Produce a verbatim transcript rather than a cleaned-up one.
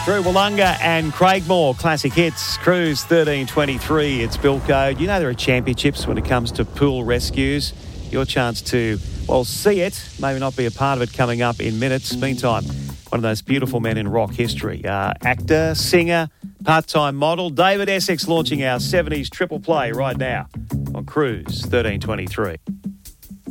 Drew Wollonga and Craigmore, classic hits, Cruise thirteen twenty-three, it's Bill Code. You know there are championships when it comes to pool rescues. Your chance to, well, see it, maybe not be a part of it coming up in minutes. Meantime, one of those beautiful men in rock history. Uh, actor, singer, part-time model, David Essex launching our seventies triple play right now on Cruise thirteen twenty-three.